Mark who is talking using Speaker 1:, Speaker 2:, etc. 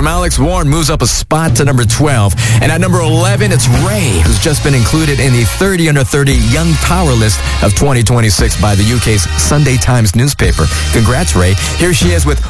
Speaker 1: from Alex Warren moves up a spot to number 12. And at number 11, it's Ray, who's just been included in the 30 under 30 Young Power list of 2026 by the UK's Sunday Times newspaper. Congrats, Ray. Here she is with